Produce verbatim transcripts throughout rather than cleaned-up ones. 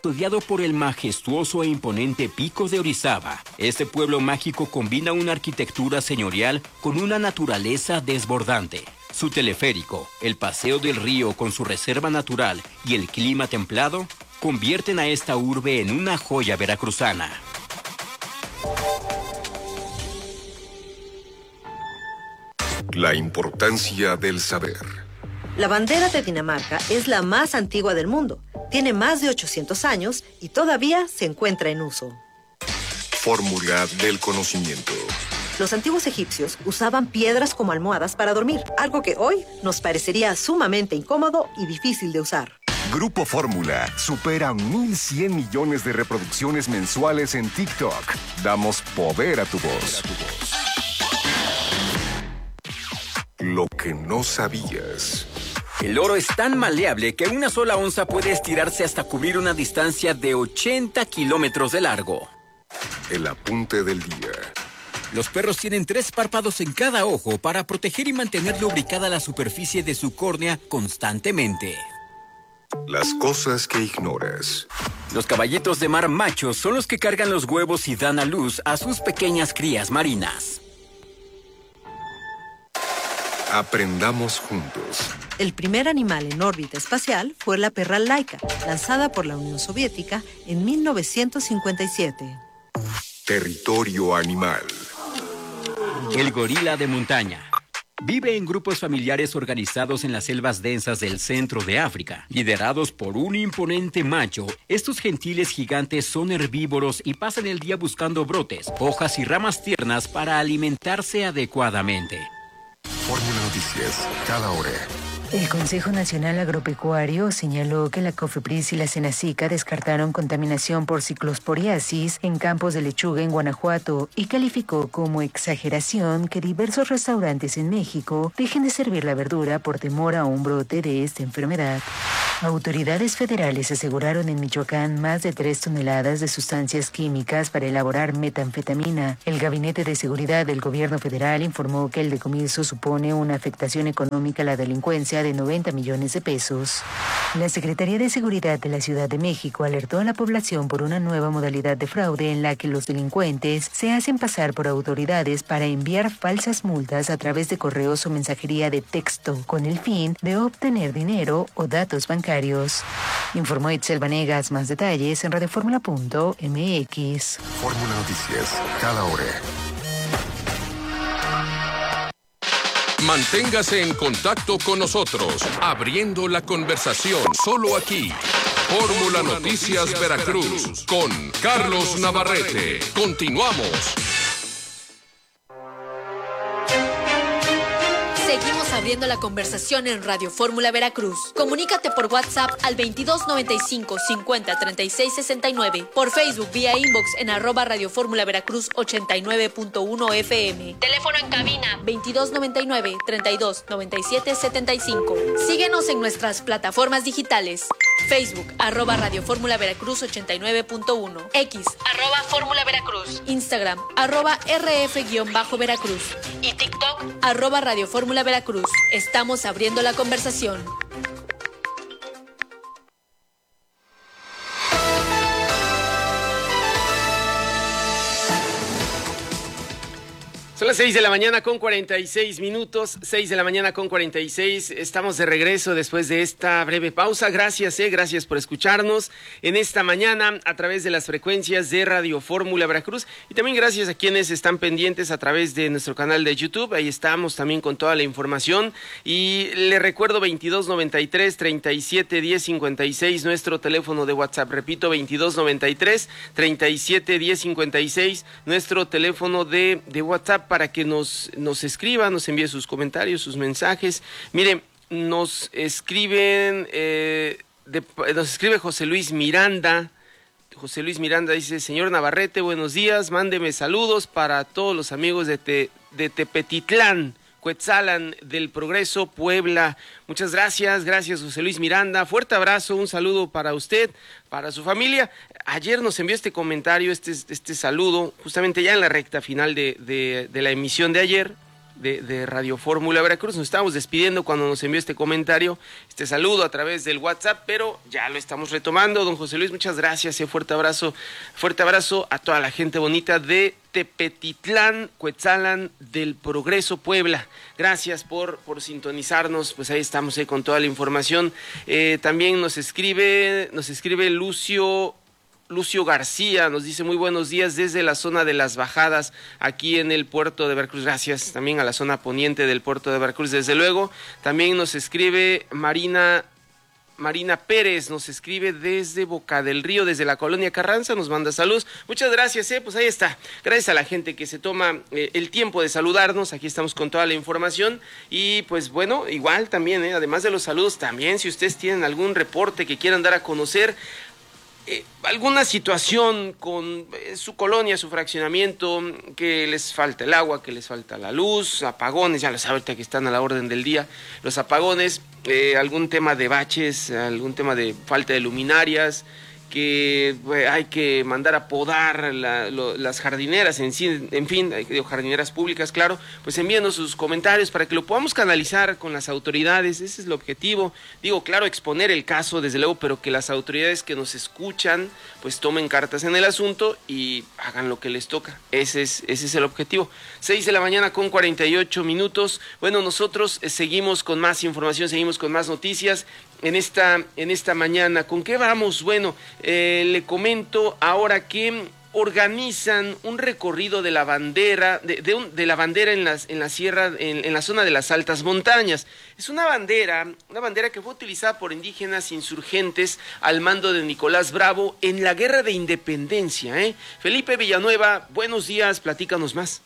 custodiado por el majestuoso e imponente Pico de Orizaba. Este pueblo mágico combina una arquitectura señorial con una naturaleza desbordante. Su teleférico, el paseo del río con su reserva natural y el clima templado convierten a esta urbe en una joya veracruzana. La importancia del saber. La bandera de Dinamarca es la más antigua del mundo. Tiene más de ochocientos años y todavía se encuentra en uso. Fórmula del conocimiento. Los antiguos egipcios usaban piedras como almohadas para dormir, algo que hoy nos parecería sumamente incómodo y difícil de usar. Grupo Fórmula supera mil cien millones de reproducciones mensuales en TikTok. Damos poder a tu voz. Lo que no sabías. El oro es tan maleable que una sola onza puede estirarse hasta cubrir una distancia de ochenta kilómetros de largo. El apunte del día. Los perros tienen tres párpados en cada ojo para proteger y mantener lubricada la superficie de su córnea constantemente. Las cosas que ignoras. Los caballitos de mar machos son los que cargan los huevos y dan a luz a sus pequeñas crías marinas. Aprendamos juntos. El primer animal en órbita espacial fue la perra Laika, lanzada por la Unión Soviética en mil novecientos cincuenta y siete. Territorio animal. El gorila de montaña. Vive en grupos familiares organizados en las selvas densas del centro de África. Liderados por un imponente macho, estos gentiles gigantes son herbívoros y pasan el día buscando brotes, hojas y ramas tiernas para alimentarse adecuadamente. Fórmula Noticias, cada hora. El Consejo Nacional Agropecuario señaló que la COFEPRIS y la SENACICA descartaron contaminación por ciclosporiasis en campos de lechuga en Guanajuato y calificó como exageración que diversos restaurantes en México dejen de servir la verdura por temor a un brote de esta enfermedad. Autoridades federales aseguraron en Michoacán más de tres toneladas de sustancias químicas para elaborar metanfetamina. El Gabinete de Seguridad del Gobierno Federal informó que el decomiso supone una afectación económica a la delincuencia de noventa millones de pesos. La Secretaría de Seguridad de la Ciudad de México alertó a la población por una nueva modalidad de fraude en la que los delincuentes se hacen pasar por autoridades para enviar falsas multas a través de correos o mensajería de texto con el fin de obtener dinero o datos bancarios. Informó Itzel Vanegas. Más detalles en radioformula punto m x. Fórmula Noticias, cada hora. Manténgase en contacto con nosotros, abriendo la conversación, solo aquí. Fórmula Noticias Veracruz, con Carlos Navarrete. Continuamos. Seguimos abriendo la conversación en Radio Fórmula Veracruz. Comunícate por WhatsApp al veintidós noventa y cinco cincuenta treinta y seis sesenta y nueve, por Facebook vía inbox en arroba Radio Fórmula Veracruz ochenta y nueve punto uno F M. Teléfono en cabina veintidós noventa y nueve treinta y dos noventa y siete setenta y cinco. Síguenos en nuestras plataformas digitales. Facebook, arroba Radio Fórmula Veracruz ochenta y nueve punto uno. X, arroba Fórmula Veracruz. Instagram, arroba R F-Veracruz. Y TikTok, arroba Radio Fórmula Veracruz. Estamos abriendo la conversación. Son las seis de la mañana con cuarenta y seis minutos, seis de la mañana con cuarenta y seis, estamos de regreso después de esta breve pausa. Gracias, eh, gracias por escucharnos en esta mañana a través de las frecuencias de Radio Fórmula Veracruz y también gracias a quienes están pendientes a través de nuestro canal de YouTube. Ahí estamos también con toda la información y le recuerdo veintidós noventa y tres treinta y siete diez cincuenta y seis, nuestro teléfono de WhatsApp. Repito, veintidós noventa y tres treinta y siete diez cincuenta y seis, nuestro teléfono de, de WhatsApp, para que nos, nos escriba, nos envíe sus comentarios, sus mensajes. Mire, nos escriben, eh, de, nos escribe José Luis Miranda. José Luis Miranda dice: señor Navarrete, buenos días, mándeme saludos para todos los amigos de, te, de Tepetitlán, Cuetzalan del Progreso, Puebla. Muchas gracias, gracias José Luis Miranda. Fuerte abrazo, un saludo para usted, para su familia. Ayer nos envió este comentario, este, este saludo, justamente ya en la recta final de, de, de la emisión de ayer. de, de Radio Fórmula Veracruz. Nos estábamos despidiendo cuando nos envió este comentario, este saludo a través del WhatsApp, pero ya lo estamos retomando. Don José Luis, muchas gracias, eh, fuerte abrazo, fuerte abrazo a toda la gente bonita de Tepetitlán, Cuetzalan del Progreso, Puebla. Gracias por, por sintonizarnos, pues ahí estamos eh, con toda la información. Eh, también nos escribe, nos escribe Lucio Lucio García, nos dice muy buenos días desde la zona de las bajadas aquí en el puerto de Veracruz. Gracias también a la zona poniente del puerto de Veracruz, desde luego. También nos escribe Marina Marina Pérez, nos escribe desde Boca del Río, desde la colonia Carranza, nos manda saludos. Muchas gracias, eh, pues ahí está. Gracias a la gente que se toma eh, el tiempo de saludarnos. Aquí estamos con toda la información. Y pues bueno, igual también, eh, además de los saludos, también si ustedes tienen algún reporte que quieran dar a conocer, Eh, alguna situación con eh, su colonia, su fraccionamiento, que les falta el agua, que les falta la luz, apagones, ya lo saben ahorita que están a la orden del día, los apagones, eh, algún tema de baches, algún tema de falta de luminarias, que eh, hay que mandar a podar la, lo, las jardineras, en, en fin, digo, jardineras públicas, claro, pues envíenos sus comentarios para que lo podamos canalizar con las autoridades. Ese es el objetivo. Digo, claro, exponer el caso, desde luego, pero que las autoridades que nos escuchan, pues tomen cartas en el asunto y hagan lo que les toca. Ese es, ese es el objetivo. Seis de la mañana con cuarenta y ocho minutos. Bueno, nosotros eh, seguimos con más información, seguimos con más noticias. En esta, en esta mañana, ¿con qué vamos? Bueno, eh, le comento ahora que organizan un recorrido de la bandera, de, de, un, de la bandera en, las, en la sierra, en, en la zona de las altas montañas. Es una bandera, una bandera que fue utilizada por indígenas insurgentes al mando de Nicolás Bravo en la Guerra de Independencia, ¿eh? Felipe Villanueva, buenos días, platícanos más.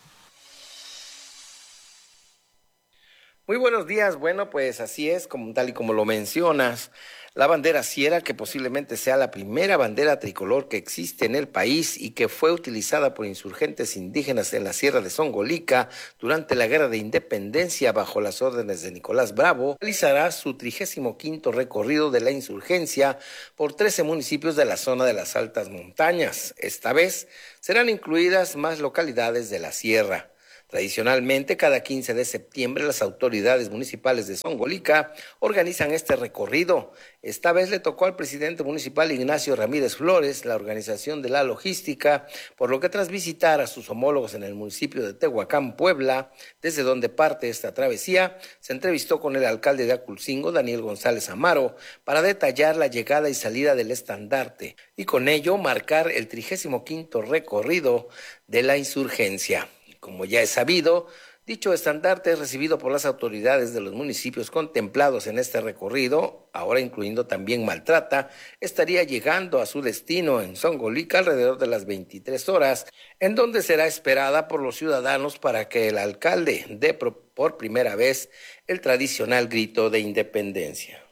Muy buenos días. Bueno, pues así es, como tal y como lo mencionas, la bandera sierra, que posiblemente sea la primera bandera tricolor que existe en el país y que fue utilizada por insurgentes indígenas en la sierra de Zongolica durante la Guerra de Independencia bajo las órdenes de Nicolás Bravo, realizará su trigésimo quinto recorrido de la insurgencia por trece municipios de la zona de las altas montañas. Esta vez serán incluidas más localidades de la sierra. Tradicionalmente, cada quince de septiembre, las autoridades municipales de Zongolica organizan este recorrido. Esta vez le tocó al presidente municipal Ignacio Ramírez Flores la organización de la logística, por lo que tras visitar a sus homólogos en el municipio de Tehuacán, Puebla, desde donde parte esta travesía, se entrevistó con el alcalde de Aculcingo, Daniel González Amaro, para detallar la llegada y salida del estandarte y con ello marcar el trigésimo quinto recorrido de la insurgencia. Como ya es sabido, dicho estandarte es recibido por las autoridades de los municipios contemplados en este recorrido, ahora incluyendo también Maltrata, estaría llegando a su destino en Zongolica alrededor de las veintitrés horas, en donde será esperada por los ciudadanos para que el alcalde dé por primera vez el tradicional grito de independencia.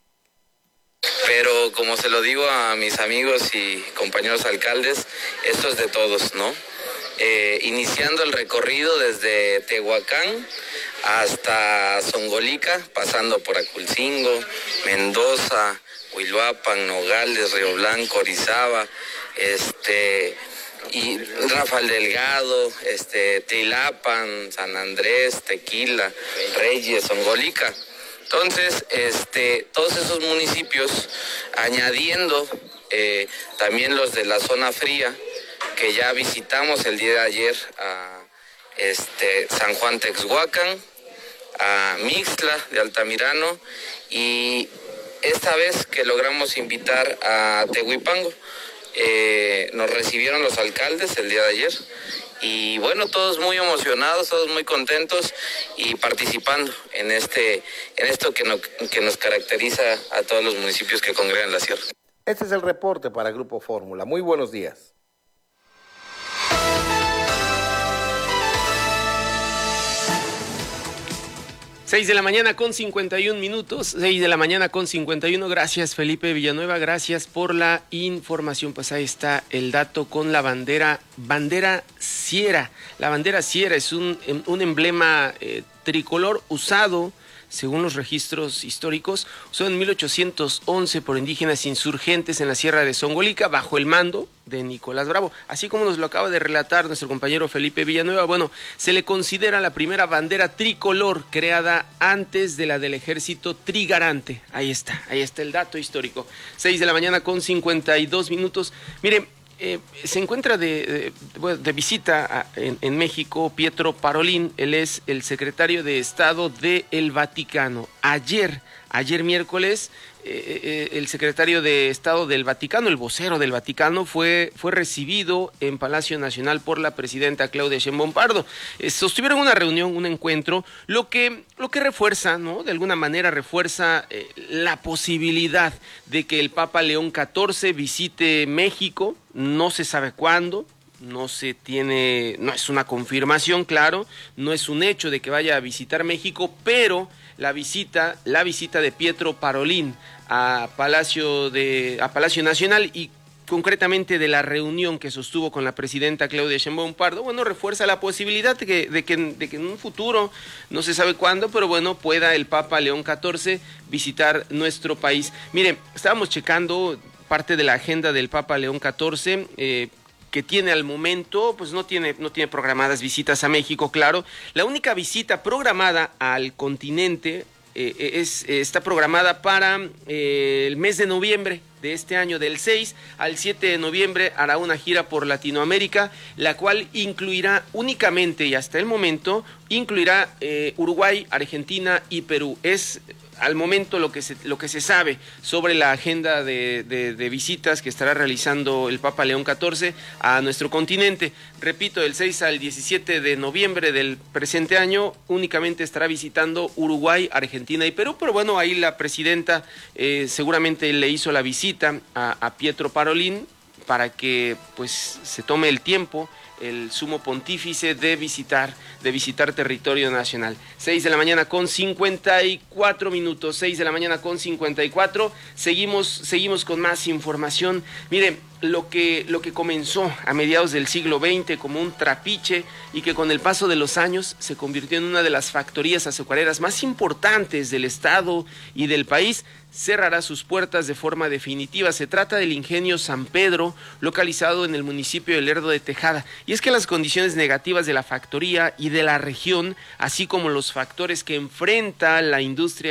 Pero como se lo digo a mis amigos y compañeros alcaldes, esto es de todos, ¿no? Eh, iniciando el recorrido desde Tehuacán hasta Zongolica, pasando por Aculcingo, Mendoza, Huiluapan, Nogales, Río Blanco, Orizaba, este, y Rafael Delgado, este, Tilapan, San Andrés, Tequila, Reyes, Zongolica. Entonces, este, todos esos municipios, añadiendo eh, también los de la zona fría, que ya visitamos el día de ayer a este, San Juan Texhuacán, a Mixtla de Altamirano, y esta vez que logramos invitar a Tehuipango, eh, nos recibieron los alcaldes el día de ayer, y bueno, todos muy emocionados, todos muy contentos y participando en este, en esto que, no, que nos caracteriza a todos los municipios que congregan la sierra. Este es el reporte para Grupo Fórmula. Muy buenos días. Seis de la mañana con cincuenta y un minutos, seis de la mañana con cincuenta y uno, gracias Felipe Villanueva, gracias por la información. Pues ahí está el dato con la bandera, bandera sierra. La bandera sierra es un, un emblema eh, tricolor usado según los registros históricos, son en mil ochocientos once por indígenas insurgentes en la Sierra de Zongolica, bajo el mando de Nicolás Bravo. Así como nos lo acaba de relatar nuestro compañero Felipe Villanueva, bueno, se le considera la primera bandera tricolor creada antes de la del ejército trigarante. Ahí está, ahí está el dato histórico. seis de la mañana con cincuenta y dos minutos. Mire, Eh, se encuentra de, de, de visita a, en, en México Pietro Parolin. Él es el secretario de Estado del Vaticano. Ayer, ayer miércoles, eh, eh, el secretario de Estado del Vaticano, el vocero del Vaticano, fue, fue recibido en Palacio Nacional por la presidenta Claudia Sheinbaum Pardo. Eh, sostuvieron una reunión, un encuentro, lo que, lo que refuerza, ¿no? De alguna manera refuerza eh, la posibilidad de que el Papa León catorce visite México. No se sabe cuándo, no se tiene, no es una confirmación, claro, no es un hecho de que vaya a visitar México, pero la visita, la visita de Pietro Parolin a Palacio de, a Palacio Nacional y concretamente de la reunión que sostuvo con la presidenta Claudia Sheinbaum Pardo, bueno, refuerza la posibilidad de que, de que, de que en un futuro, no se sabe cuándo, pero bueno, pueda el Papa León catorce visitar nuestro país. Mire, estábamos checando parte de la agenda del Papa León catorce, eh, que tiene al momento, pues no tiene, no tiene programadas visitas a México, claro. La única visita programada al continente eh, es, eh, está programada para eh, el mes de noviembre de este año, del seis al siete de noviembre, hará una gira por Latinoamérica, la cual incluirá únicamente, y hasta el momento, incluirá eh, Uruguay, Argentina y Perú. Es al momento lo que se, lo que se sabe sobre la agenda de, de, de visitas que estará realizando el Papa León catorce a nuestro continente. Repito, del seis al diecisiete de noviembre del presente año únicamente estará visitando Uruguay, Argentina y Perú, pero bueno, ahí la presidenta eh, seguramente le hizo la visita a, a Pietro Parolin para que pues se tome el tiempo el sumo pontífice de visitar, de visitar territorio nacional. seis de la mañana con cincuenta y cuatro minutos, seis de la mañana con cincuenta y cuatro, seguimos, seguimos con más información. Mire, lo que, lo que comenzó a mediados del siglo veinte como un trapiche y que con el paso de los años se convirtió en una de las factorías azucareras más importantes del estado y del país, cerrará sus puertas de forma definitiva. Se trata del ingenio San Pedro, localizado en el municipio de Lerdo de Tejada. Y es que las condiciones negativas de la factoría y de la región, así como los factores que enfrenta la industria